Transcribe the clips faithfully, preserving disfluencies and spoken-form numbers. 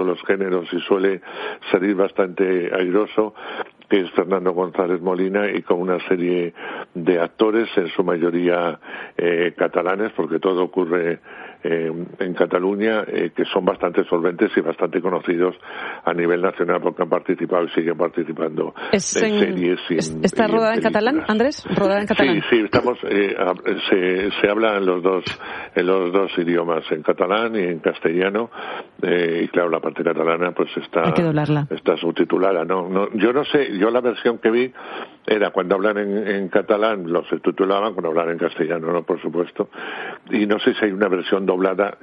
los géneros y suele salir bastante airoso, que es Fernando González Molina, y con una serie de actores, en su mayoría eh, catalanes, porque todo ocurre eh, en Cataluña, eh, que son bastante solventes y bastante conocidos a nivel nacional, porque han participado y siguen participando es en, en series. Y es, en, ¿Está y rodada en, en catalán, Andrés? ¿Rodada en catalán? Sí, sí, estamos, eh, se, se habla en los dos, en los dos idiomas, en catalán y en castellano, eh, y claro, la parte catalana pues está, hay que doblarla. Está subtitulada, ¿no? no yo no sé, yo la versión que vi era cuando hablan en, en catalán, lo subtitulaban, cuando hablan en castellano, ¿no? Por supuesto. Y no sé si hay una versión doblada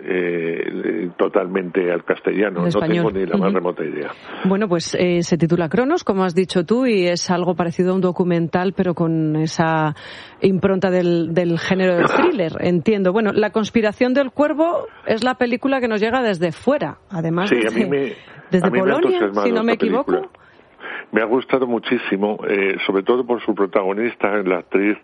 eh, totalmente al castellano, no tengo ni la más uh-huh. remota idea. Bueno, pues eh, se titula Cronos, como has dicho tú, y es algo parecido a un documental, pero con esa impronta del, del género del thriller, entiendo. Bueno, La conspiración del cuervo es la película que nos llega desde fuera, además sí, desde, a mí me, desde a mí Polonia, me si no me equivoco. Película. Me ha gustado muchísimo, eh, sobre todo por su protagonista, la actriz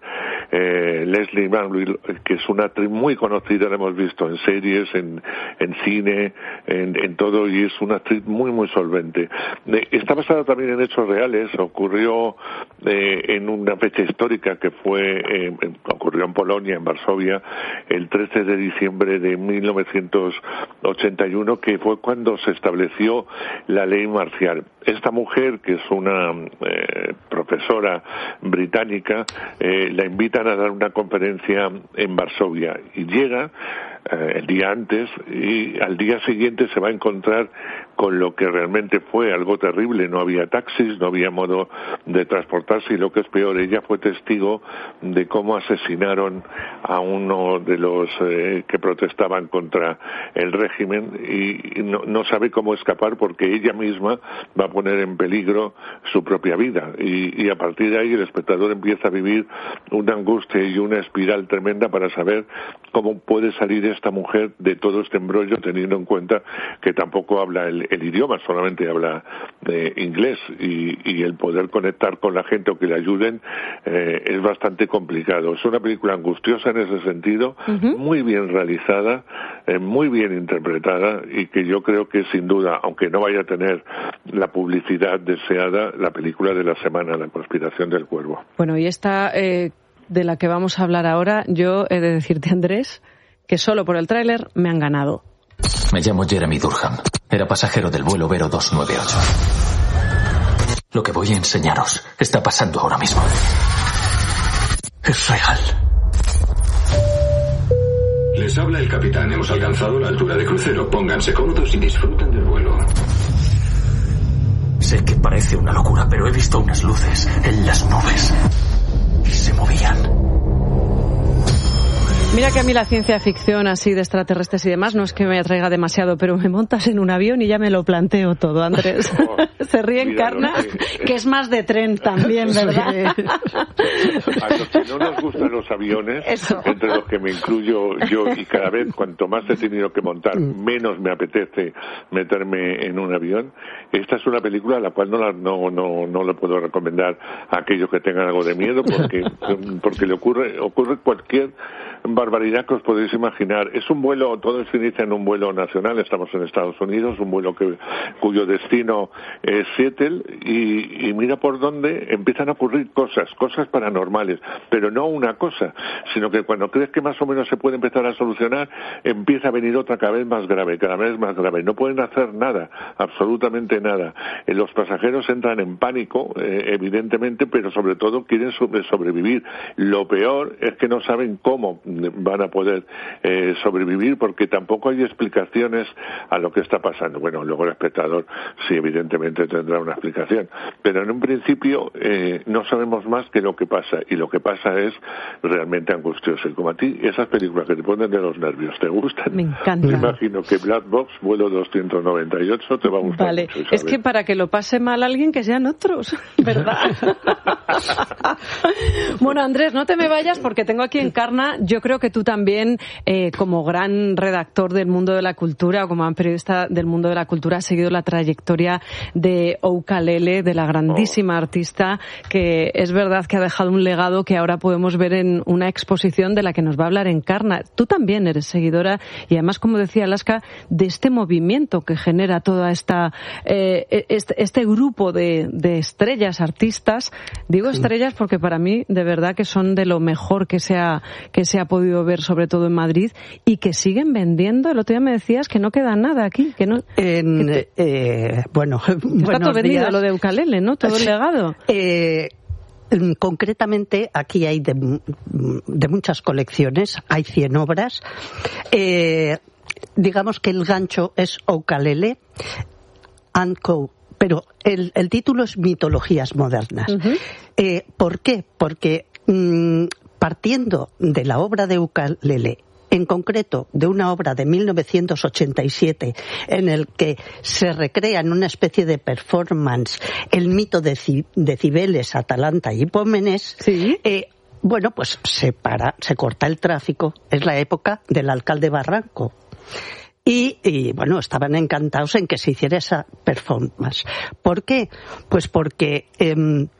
eh, Leslie Manville, que es una actriz muy conocida, la hemos visto en series, en, en cine, en, en todo, y es una actriz muy, muy solvente. Eh, está basada también en hechos reales, ocurrió eh, en una fecha histórica que fue, eh, ocurrió en Polonia, en Varsovia, el trece de diciembre de mil novecientos ochenta y uno, que fue cuando se estableció la ley marcial. Esta mujer, que es una eh, profesora británica, eh, la invitan a dar una conferencia en Varsovia y llega eh, el día antes y al día siguiente se va a encontrar con lo que realmente fue algo terrible. No había taxis, no había modo de transportarse y lo que es peor, ella fue testigo de cómo asesinaron a uno de los eh, que protestaban contra el régimen y no, no sabe cómo escapar porque ella misma va a poner en peligro su propia vida y, y a partir de ahí el espectador empieza a vivir una angustia y una espiral tremenda para saber cómo puede salir esta mujer de todo este embrollo, teniendo en cuenta que tampoco habla el, el idioma, solamente habla eh, inglés y, y el poder conectar con la gente o que le ayuden eh, es bastante complicado. Es una película angustiosa en ese sentido, uh-huh. muy bien realizada, eh, muy bien interpretada y que yo creo que sin duda, aunque no vaya a tener la publicidad deseada, la película de la semana, La conspiración del cuervo. Bueno, y esta eh, de la que vamos a hablar ahora, yo he de decirte, Andrés, que solo por el tráiler me han ganado. Me llamo Jeremy Durham. Era pasajero del vuelo Vero doscientos noventa y ocho. Lo que voy a enseñaros está pasando ahora mismo. Es real. Les habla el capitán. Hemos alcanzado la altura de crucero. Pónganse cómodos y disfruten del vuelo. Sé que parece una locura, pero he visto unas luces en las nubes y se movían. Mira que a mí la ciencia ficción así de extraterrestres y demás no es que me atraiga demasiado, pero me montas en un avión y ya me lo planteo todo, Andrés. Oh, se ríe Encarna, que, que es más de tren también, ¿verdad? A los que no nos gustan los aviones, Eso. entre los que me incluyo yo, y cada vez cuanto más he tenido que montar, menos me apetece meterme en un avión. Esta es una película a la cual no la, no, no, no le puedo recomendar a aquellos que tengan algo de miedo, porque, porque le ocurre, ocurre cualquier barbaridad que os podéis imaginar. Es un vuelo, todo se inicia en un vuelo nacional, estamos en Estados Unidos, un vuelo que cuyo destino es Seattle, y, y mira por dónde empiezan a ocurrir cosas, cosas paranormales, pero no una cosa, sino que cuando crees que más o menos se puede empezar a solucionar, empieza a venir otra cada vez más grave, cada vez más grave. No pueden hacer nada, absolutamente nada. Eh, los pasajeros entran en pánico, eh, evidentemente, pero sobre todo quieren sobrevivir. Lo peor es que no saben cómo van a poder eh, sobrevivir porque tampoco hay explicaciones a lo que está pasando. Bueno, luego el espectador sí, evidentemente tendrá una explicación, pero en un principio eh, no sabemos más que lo que pasa, y lo que pasa es realmente angustioso. Y como a ti esas películas que te ponen de los nervios te gustan, me encanta. Me imagino que Black Box, vuelo doscientos noventa y ocho, te va a gustar vale. mucho, es que para que lo pase mal alguien que sean otros, ¿verdad? Bueno, Andrés, no te me vayas porque tengo aquí Encarna. Yo creo que que tú también, eh, como gran redactor del mundo de la cultura o como gran periodista del mundo de la cultura, has seguido la trayectoria de Ukulele, de la grandísima artista, que es verdad que ha dejado un legado que ahora podemos ver en una exposición de la que nos va a hablar Encarna. Tú también eres seguidora y además, como decía Alaska, de este movimiento que genera toda esta eh, este, este grupo de, de estrellas, artistas. Digo sí. estrellas porque para mí de verdad que son de lo mejor que se ha, que se ha podido ver, sobre todo en Madrid, y que siguen vendiendo. El otro día me decías que no queda nada aquí, que no. En, que te, eh, bueno, está todo vendido días. Lo de Ukulele, ¿no? Todo el legado. Eh, Concretamente, aquí hay de, de muchas colecciones, hay cien obras. Eh, digamos que el gancho es Ukulele and Co., pero el, el título es Mitologías Modernas. Uh-huh. Eh, ¿Por qué? Porque mmm, partiendo de la obra de Ukulele, en concreto de una obra de mil novecientos ochenta y siete en el que se recrea en una especie de performance el mito de, C- de Cibeles, Atalanta y Hipómenes, ¿sí? eh, bueno, pues se para, se corta el tráfico. Es la época del alcalde Barranco. Y, y, bueno, estaban encantados en que se hiciera esa performance. ¿Por qué? Pues porque eh,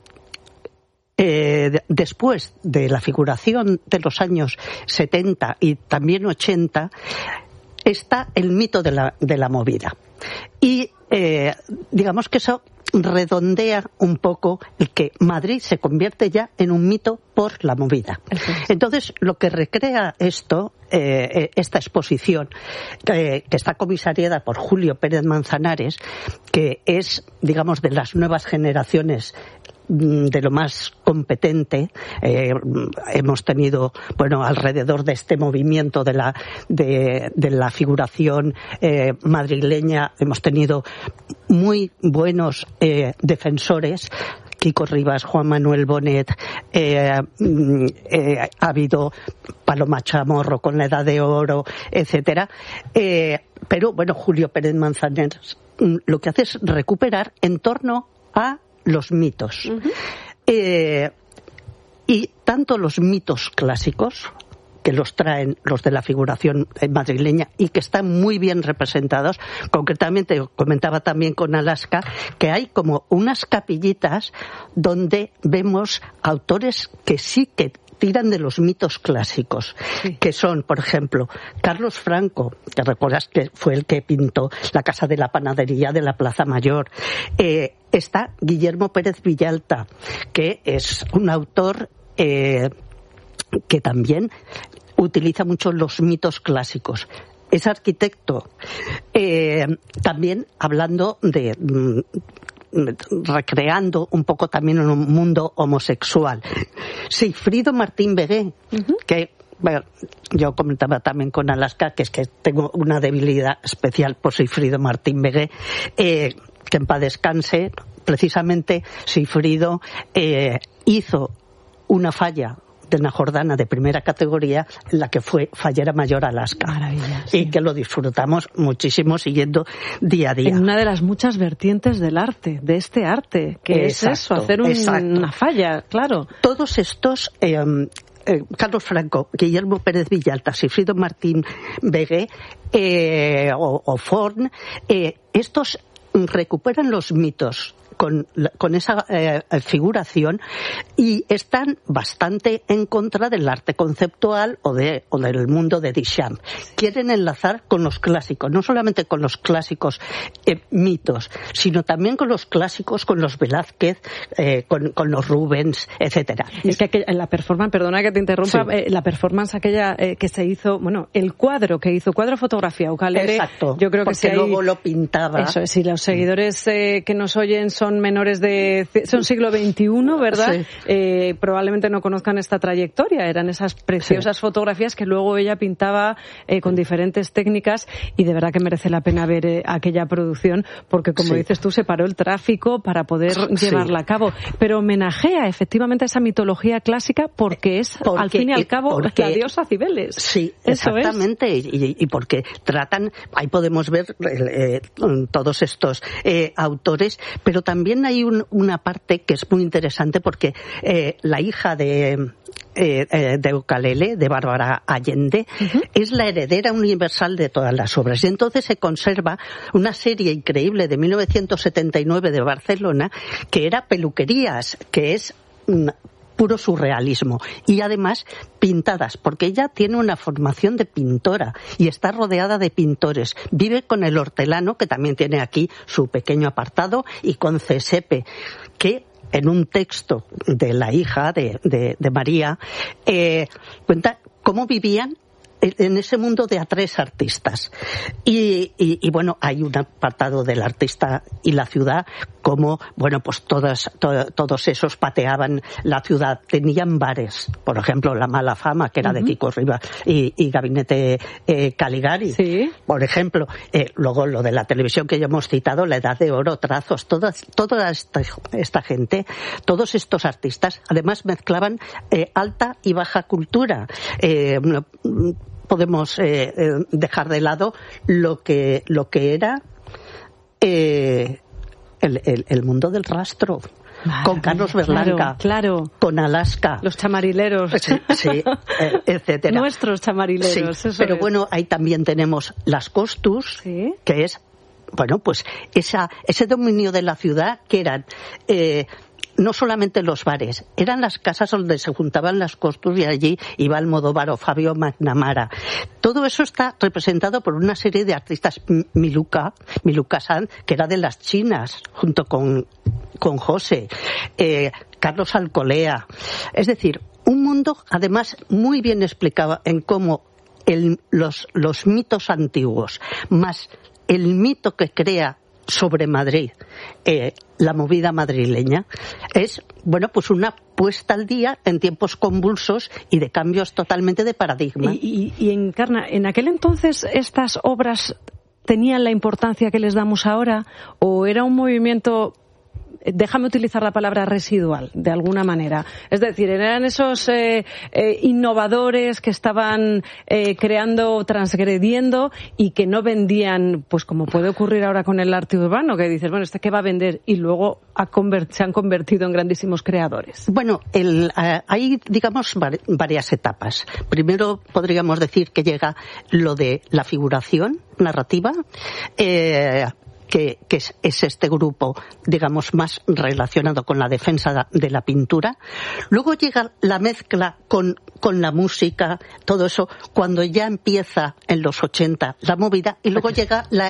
eh, después de la figuración de los años setenta y también ochenta, está el mito de la, de la movida. Y eh, digamos que eso redondea un poco el que Madrid se convierte ya en un mito por la movida. Entonces, lo que recrea esto, eh, esta exposición, eh, que está comisariada por Julio Pérez Manzanares, que es, digamos, de las nuevas generaciones de lo más competente. Eh, hemos tenido, bueno, alrededor de este movimiento de la de, de la figuración eh, madrileña, hemos tenido muy buenos eh, defensores. Kiko Rivas, Juan Manuel Bonet, eh, eh, ha habido Paloma Chamorro con la Edad de Oro, etcétera. Eh, pero bueno, Julio Pérez Manzanares lo que hace es recuperar en torno a los mitos. Uh-huh. Eh, y tanto los mitos clásicos, que los traen los de la figuración madrileña y que están muy bien representados, concretamente comentaba también con Alaska que hay como unas capillitas donde vemos autores que sí que tiran de los mitos clásicos, sí. que son, por ejemplo, Carlos Franco, que recuerdas que fue el que pintó la Casa de la Panadería de la Plaza Mayor. Eh, está Guillermo Pérez Villalta, que es un autor eh, que también utiliza mucho los mitos clásicos. Es arquitecto, eh, también hablando de... Mm, recreando un poco también en un mundo homosexual. Sigfrido Martín Begué, uh-huh. que bueno, yo comentaba también con Alaska que es que tengo una debilidad especial por Sigfrido Martín Begué, eh, que en paz descanse. Precisamente Sigfrido eh, hizo una falla de una Jordana de primera categoría en la que fue Fallera Mayor Alaska. Maravilla, sí. Y que lo disfrutamos muchísimo siguiendo día a día. En una de las muchas vertientes del arte, de este arte, que exacto, es eso, hacer un, una falla, claro. Todos estos... Eh, Eh, Carlos Franco, Guillermo Pérez Villalta, Sigfrido Martín Begué eh, o, o Forn, eh, estos recuperan los mitos con, con esa eh, figuración y están bastante en contra del arte conceptual o, de, o del mundo de Duchamp. Quieren enlazar con los clásicos, no solamente con los clásicos eh, mitos, sino también con los clásicos, con los Velázquez, eh, con, con los Rubens, etcétera. Es que aquella, la performance, perdona que te interrumpa, sí. eh, la performance aquella eh, que se hizo, bueno, el cuadro que hizo, cuadro fotografía, Ukulele, exacto, yo creo que porque si luego hay, lo pintaba. Eso es, si los seguidores eh, que nos oyen son menores de, son siglo veintiuno, ¿verdad? Sí. Eh, probablemente no conozcan esta trayectoria, eran esas preciosas sí. fotografías que luego ella pintaba eh, con diferentes técnicas y de verdad que merece la pena ver eh, aquella producción porque como sí. dices tú, se paró el tráfico para poder sí. llevarla a cabo, pero homenajea efectivamente a esa mitología clásica porque es porque, al fin y al cabo porque, la diosa Cibeles. Sí, eso exactamente, es. Y, y porque tratan, ahí podemos ver eh, todos estos eh, autores, pero también hay un, una parte que es muy interesante porque eh, la hija de eh, eh, de ukelele, de Bárbara Allende, uh-huh. es la heredera universal de todas las obras. Y entonces se conserva una serie increíble de mil novecientos setenta y nueve de Barcelona, que era Peluquerías, que es mm, puro surrealismo, y además pintadas, porque ella tiene una formación de pintora y está rodeada de pintores. Vive con el hortelano, que también tiene aquí su pequeño apartado, y con Cesepe, que en un texto de la hija de, de, de María eh, cuenta cómo vivían en ese mundo de a tres artistas. Y, y, y bueno, hay un apartado del artista y la ciudad, como, bueno, pues todas, to, todos esos pateaban la ciudad, tenían bares, por ejemplo, La Mala Fama, que era uh-huh. de Kiko Rivas, y, y Gabinete eh, Caligari, sí. por ejemplo. Eh, luego lo de la televisión que ya hemos citado, La Edad de Oro, Trazos, toda, toda esta, esta gente, todos estos artistas, además mezclaban eh, alta y baja cultura. Eh, podemos eh, eh, dejar de lado lo que lo que era eh, el, el, el mundo del rastro. Vale, con Carlos Berlanga, claro, claro, con Alaska, los chamarileros, sí, sí, eh, etcétera. Nuestros chamarileros, sí, eso pero es. Bueno, ahí también tenemos las Costus, ¿sí? que es, bueno, pues esa ese dominio de la ciudad que eran eh, no solamente los bares, eran las casas donde se juntaban las Costus, y allí iba Almodóvar o Fabio McNamara. Todo eso está representado por una serie de artistas. Miluka, Miluka San, que era de las chinas, junto con, con José, eh, Carlos Alcolea. Es decir, un mundo además muy bien explicado en cómo el, los, los mitos antiguos, más el mito que crea sobre Madrid, eh, la movida madrileña, es, bueno, pues una puesta al día en tiempos convulsos y de cambios totalmente de paradigma. Y, y, y Encarna, ¿en aquel entonces estas obras tenían la importancia que les damos ahora, o era un movimiento, déjame utilizar la palabra residual, de alguna manera? Es decir, eran esos eh, eh, innovadores que estaban eh, creando, transgrediendo, y que no vendían, pues como puede ocurrir ahora con el arte urbano, que dices, bueno, ¿este qué va a vender? Y luego ha convert- se han convertido en grandísimos creadores. Bueno, el, uh, hay, digamos, var- varias etapas. Primero podríamos decir que llega lo de la figuración narrativa, eh, Que, que es, es este grupo, digamos, más relacionado con la defensa de la pintura. Luego llega la mezcla con, con la música, todo eso, cuando ya empieza en los ochenta la movida, y luego llega la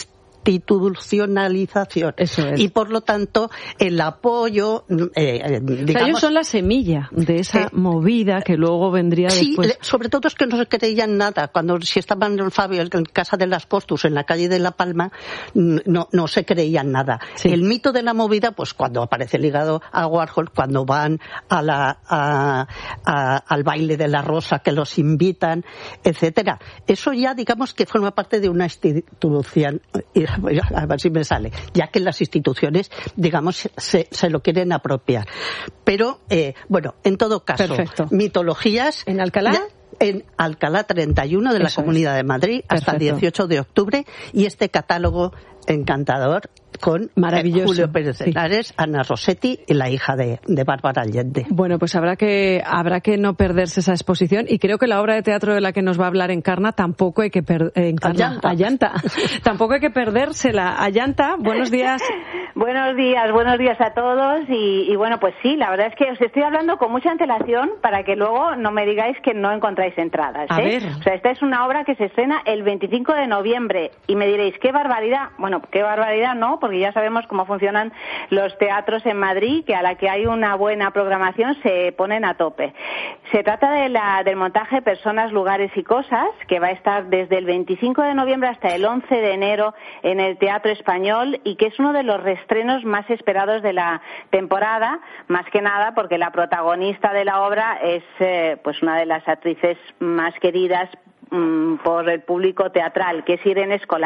institucionalización. Eso es. Y por lo tanto, el apoyo, eh, digamos... O sea, ellos son la semilla de esa eh, movida que luego vendría sí, después. Sí, sobre todo es que no se creían nada. Cuando si estaban en Fabio en casa de las Costus, en la calle de La Palma, no, no se creían nada. Sí. El mito de la movida, pues cuando aparece ligado a Warhol, cuando van a la, a, a, al baile de la Rosa, que los invitan, etcétera. Eso ya, digamos, que forma parte de una institución... a ver si me sale, ya que las instituciones, digamos, se, se lo quieren apropiar. Pero, eh, bueno, en todo caso, perfecto. Mitologías... ¿En Alcalá? De, en Alcalá treinta y uno de la Eso Comunidad es. de Madrid, hasta perfecto. el dieciocho de octubre, y este catálogo encantador con maravilloso. Julio Pérez Henares, sí. Ana Rossetti y la hija de, de Bárbara Allende. Bueno, pues habrá que habrá que no perderse esa exposición, y creo que la obra de teatro de la que nos va a hablar Encarna tampoco hay que per, eh, Encarna, Allanta. tampoco hay que perdérsela. Allanta, buenos días. Buenos días, buenos días a todos, y, y bueno, pues sí, la verdad es que os estoy hablando con mucha antelación para que luego no me digáis que no encontráis entradas, ¿eh? A ver. O sea, esta es una obra que se estrena el veinticinco de noviembre, y me diréis, ¿qué barbaridad? Bueno, qué barbaridad no, porque ya sabemos cómo funcionan los teatros en Madrid, que a la que hay una buena programación se ponen a tope. Se trata de la, del montaje Personas, Lugares y Cosas, que va a estar desde el veinticinco de noviembre hasta el once de enero en el Teatro Español, y que es uno de los estrenos más esperados de la temporada, más que nada porque la protagonista de la obra es eh, pues una de las actrices más queridas mmm, por el público teatral, que es Irene Escolar.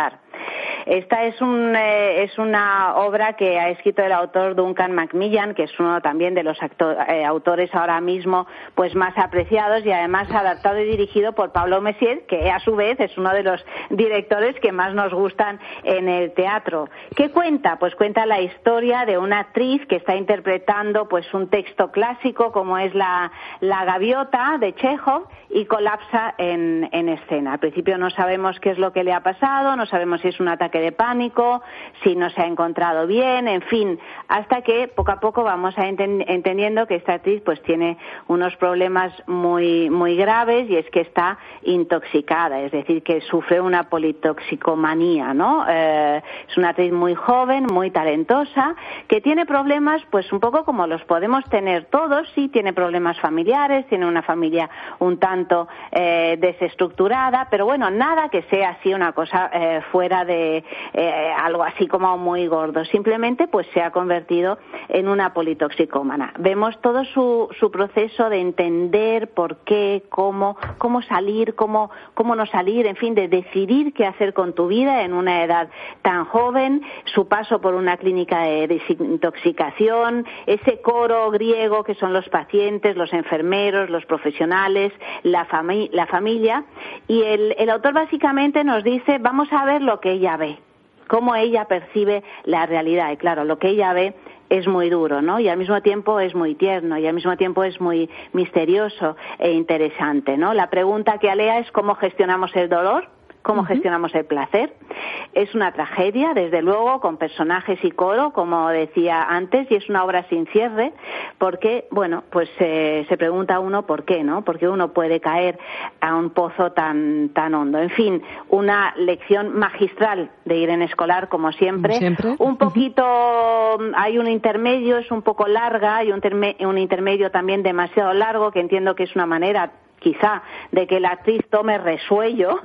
Esta es, un, eh, es una obra que ha escrito el autor Duncan Macmillan, que es uno también de los actor, eh, autores ahora mismo pues más apreciados, y además adaptado y dirigido por Pablo Messier, que a su vez es uno de los directores que más nos gustan en el teatro. ¿Qué cuenta? Pues cuenta la historia de una actriz que está interpretando pues un texto clásico como es la, la Gaviota de Chekhov, y colapsa en, en escena. Al principio no sabemos qué es lo que le ha pasado, no sabemos si es un ataque de pánico, si no se ha encontrado bien, en fin, hasta que poco a poco vamos a enten- entendiendo que esta actriz pues tiene unos problemas muy muy graves, y es que está intoxicada, es decir, que sufre una politoxicomanía, ¿no? Eh, es una actriz muy joven, muy talentosa, que tiene problemas pues un poco como los podemos tener todos. Sí, tiene problemas familiares, tiene una familia un tanto eh, desestructurada, pero bueno, nada que sea así una cosa eh, fuera de eh, algo así como muy gordo. Simplemente pues se ha convertido en una politoxicómana. Vemos todo su, su proceso de entender por qué, cómo, cómo salir, cómo, cómo no salir, en fin, de decidir qué hacer con tu vida en una edad tan joven, su paso por una clínica de desintoxicación, ese coro griego que son los pacientes, los enfermeros, los profesionales, la, fami- la familia, y el, el autor básicamente nos dice, vamos a ver lo que ella ve, cómo ella percibe la realidad. Y claro, lo que ella ve es muy duro, ¿no? Y al mismo tiempo es muy tierno, y al mismo tiempo es muy misterioso e interesante, ¿no? La pregunta que alea es cómo gestionamos el dolor, cómo uh-huh. gestionamos el placer. Es una tragedia, desde luego, con personajes y coro, como decía antes, y es una obra sin cierre, porque, bueno, pues eh, se pregunta uno por qué, ¿no? Porque uno puede caer a un pozo tan tan hondo. En fin, una lección magistral de Irene Escolar, como siempre. ¿Siempre? Un poquito, uh-huh. hay un intermedio, es un poco larga, y un, terme, un intermedio también demasiado largo, que entiendo que es una manera quizá de que la actriz tome resuello,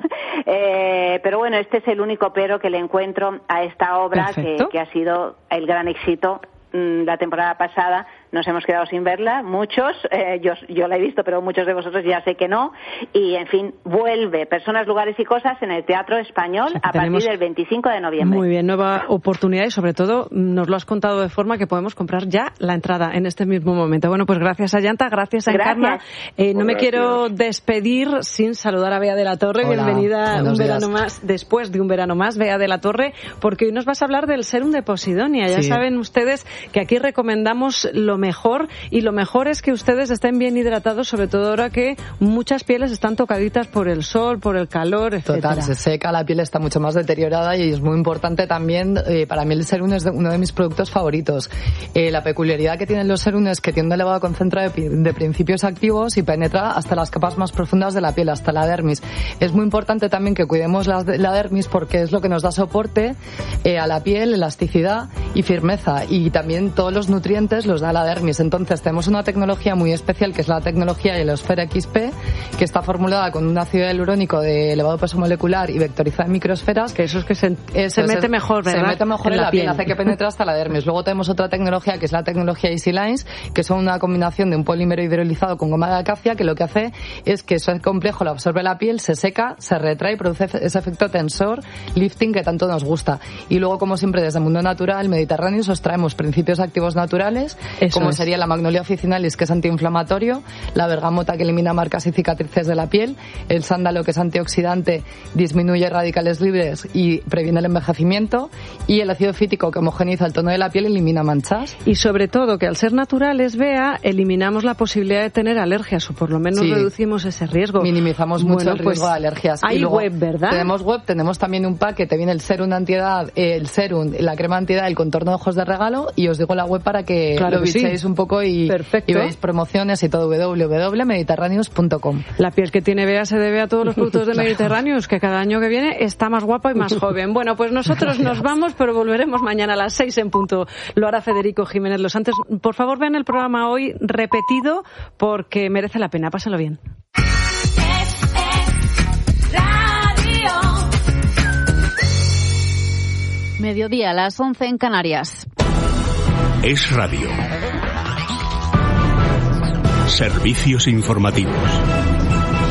eh, pero bueno, este es el único pero que le encuentro a esta obra que, que ha sido el gran éxito mmm, la temporada pasada. Nos hemos quedado sin verla, muchos, eh, yo, yo la he visto, pero muchos de vosotros ya sé que no, y en fin, vuelve Personas, Lugares y Cosas en el Teatro Español a partir del veinticinco de noviembre. Muy bien, nueva oportunidad, y sobre todo nos lo has contado de forma que podemos comprar ya la entrada en este mismo momento. Bueno, pues gracias a Yanta, gracias a Encarna. Eh, no me gracias. quiero despedir sin saludar a Bea de la Torre. Hola, bienvenida un verano días. más, después de un verano más, Bea de la Torre, porque hoy nos vas a hablar del Serum de Posidonia. Ya Sí. saben ustedes que aquí recomendamos lo mejor, y lo mejor es que ustedes estén bien hidratados, sobre todo ahora que muchas pieles están tocaditas por el sol, por el calor, etcétera. Total, se seca, la piel está mucho más deteriorada, y es muy importante también, eh, para mí el serum es de, uno de mis productos favoritos. Eh, la peculiaridad que tienen los serums es que tiene un elevado concentrado de, de principios activos y penetra hasta las capas más profundas de la piel, hasta la dermis. Es muy importante también que cuidemos la, la dermis, porque es lo que nos da soporte eh, a la piel, elasticidad y firmeza, y también todos los nutrientes los da la dermis. Entonces tenemos una tecnología muy especial, que es la tecnología Heliosphere X P, que está formulada con un ácido hialurónico de elevado peso molecular y vectorizada en microesferas. Que eso es que se, se mete es, mejor, ¿verdad? Se mete mejor en, en la, la piel, piel, hace que penetre hasta la dermis. Luego tenemos otra tecnología, que es la tecnología Easy Lines, que son una combinación de un polímero hidrolizado con goma de acacia, que lo que hace es que ese complejo lo absorbe la piel, se seca, se retrae y produce ese efecto tensor, lifting, que tanto nos gusta. Y luego, como siempre, desde el mundo natural, mediterráneo, os traemos principios activos naturales, eso como es. sería la Magnolia officinalis, que es antiinflamatorio, la bergamota, que elimina marcas y cicatrices de la piel, el sándalo, que es antioxidante, disminuye radicales libres y previene el envejecimiento, y el ácido fítico, que homogeniza el tono de la piel y elimina manchas. Y sobre todo que al ser naturales, Bea, eliminamos la posibilidad de tener alergias, o por lo menos sí. reducimos ese riesgo. Minimizamos mucho bueno, el riesgo pues de alergias. Hay y luego web, ¿verdad? Tenemos web, tenemos también un pack que te viene el serum antiedad, el serum, la crema antiedad, el contorno de ojos de regalo, y os digo la web para que claro lo que bicheis sí. un poco y, y veis promociones y todo, doble u doble u doble u punto mediterráneos punto com. La piel que tiene Bea se debe a todos los productos de Mediterráneos, que cada año que viene está más guapa y más joven. Bueno, pues nosotros Gracias. Nos vamos, pero volveremos mañana a las seis en punto. Lo hará Federico Jiménez Los Santos. Por favor, vean el programa hoy repetido, porque merece la pena. Pásenlo bien. Mediodía a las once en Canarias. Es radio. Servicios informativos.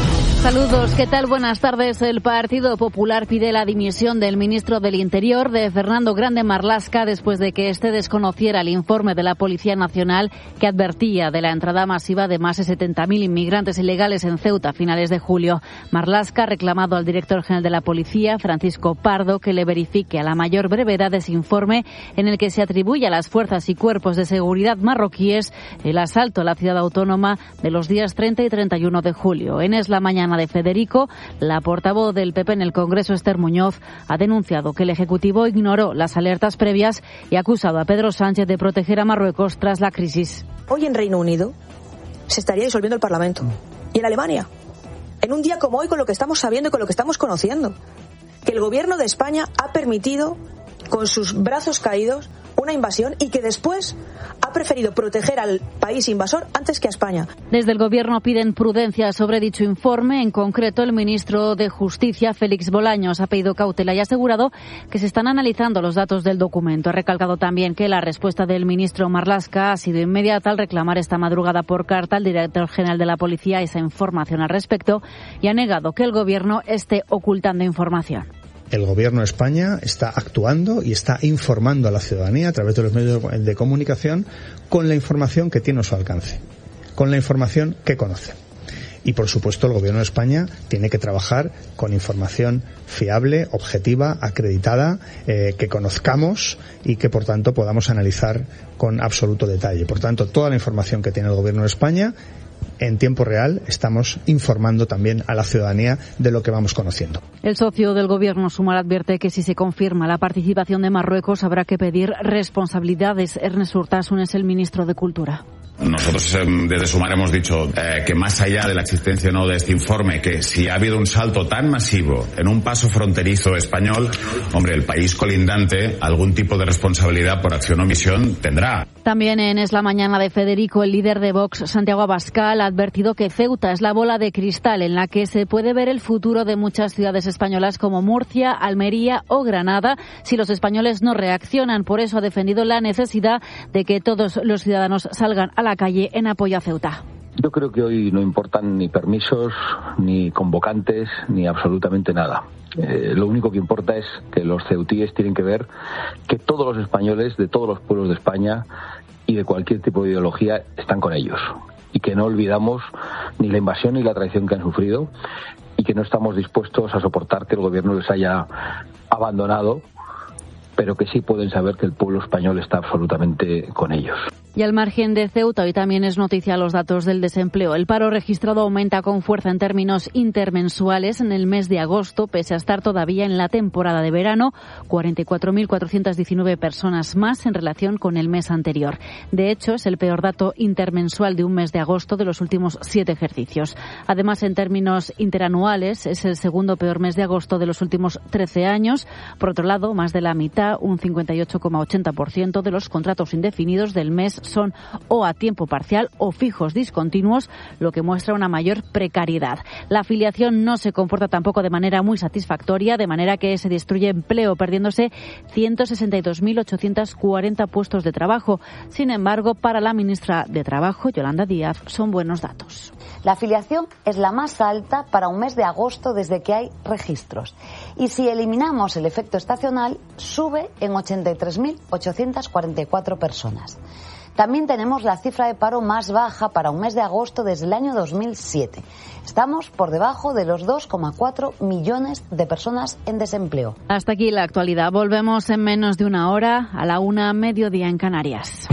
Saludos, ¿qué tal? Buenas tardes. El Partido Popular pide la dimisión del ministro del Interior, de Fernando Grande Marlaska, después de que éste desconociera el informe de la Policía Nacional que advertía de la entrada masiva de más de setenta mil inmigrantes ilegales en Ceuta a finales de julio. Marlaska ha reclamado al director general de la Policía, Francisco Pardo, que le verifique a la mayor brevedad ese informe en el que se atribuye a las fuerzas y cuerpos de seguridad marroquíes el asalto a la ciudad autónoma de los días treinta y treinta y uno de julio. En Es la Mañana de Federico, la portavoz del P P en el Congreso, Esther Muñoz, ha denunciado que el Ejecutivo ignoró las alertas previas y ha acusado a Pedro Sánchez de proteger a Marruecos tras la crisis. Hoy en Reino Unido se estaría disolviendo el Parlamento. Y en Alemania, en un día como hoy, con lo que estamos sabiendo y con lo que estamos conociendo, que el Gobierno de España ha permitido, con sus brazos caídos, una invasión y que después ha preferido proteger al país invasor antes que a España. Desde el Gobierno piden prudencia sobre dicho informe. En concreto, el ministro de Justicia, Félix Bolaños, ha pedido cautela y ha asegurado que se están analizando los datos del documento. Ha recalcado también que la respuesta del ministro Marlaska ha sido inmediata al reclamar esta madrugada por carta al director general de la Policía esa información al respecto y ha negado que el Gobierno esté ocultando información. El Gobierno de España está actuando y está informando a la ciudadanía a través de los medios de comunicación con la información que tiene a su alcance, con la información que conoce. Y, por supuesto, el Gobierno de España tiene que trabajar con información fiable, objetiva, acreditada, eh, que conozcamos y que, por tanto, podamos analizar con absoluto detalle. Por tanto, toda la información que tiene el Gobierno de España, en tiempo real, estamos informando también a la ciudadanía de lo que vamos conociendo. El socio del Gobierno, Sumar, advierte que si se confirma la participación de Marruecos habrá que pedir responsabilidades. Ernest Urtasun es el ministro de Cultura. Nosotros desde Sumar hemos dicho eh, que más allá de la existencia o no de este informe, que si ha habido un salto tan masivo en un paso fronterizo español, hombre, el país colindante algún tipo de responsabilidad por acción o omisión tendrá. También en Es la Mañana de Federico, el líder de Vox, Santiago Abascal, ha advertido que Ceuta es la bola de cristal en la que se puede ver el futuro de muchas ciudades españolas como Murcia, Almería o Granada si los españoles no reaccionan. Por eso ha defendido la necesidad de que todos los ciudadanos salgan a la calle en apoyo a Ceuta. Yo creo que hoy no importan ni permisos, ni convocantes, ni absolutamente nada. Eh, lo único que importa es que los ceutíes tienen que ver que todos los españoles de todos los pueblos de España y de cualquier tipo de ideología están con ellos. Y que no olvidamos ni la invasión ni la traición que han sufrido y que no estamos dispuestos a soportar que el gobierno les haya abandonado, pero que sí pueden saber que el pueblo español está absolutamente con ellos. Y al margen de Ceuta, hoy también es noticia los datos del desempleo. El paro registrado aumenta con fuerza en términos intermensuales en el mes de agosto, pese a estar todavía en la temporada de verano, cuarenta y cuatro mil cuatrocientas diecinueve personas más en relación con el mes anterior. De hecho, es el peor dato intermensual de un mes de agosto de los últimos siete ejercicios. Además, en términos interanuales, es el segundo peor mes de agosto de los últimos trece años. Por otro lado, más de la mitad, un cincuenta y ocho coma ochenta por ciento de los contratos indefinidos del mes son o a tiempo parcial o fijos discontinuos, lo que muestra una mayor precariedad. La afiliación no se comporta tampoco de manera muy satisfactoria, de manera que se destruye empleo, perdiéndose ciento sesenta y dos mil ochocientos cuarenta puestos de trabajo. Sin embargo, para la ministra de Trabajo, Yolanda Díaz, son buenos datos. La afiliación es la más alta para un mes de agosto desde que hay registros. Y si eliminamos el efecto estacional, sube en ochenta y tres mil ochocientas cuarenta y cuatro personas. También tenemos la cifra de paro más baja para un mes de agosto desde el año dos mil siete. Estamos por debajo de los dos coma cuatro millones de personas en desempleo. Hasta aquí la actualidad. Volvemos en menos de una hora, a la una, mediodía en Canarias.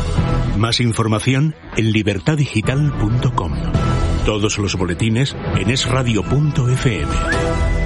Más información en libertad digital punto com. Todos los boletines en es radio punto efe eme.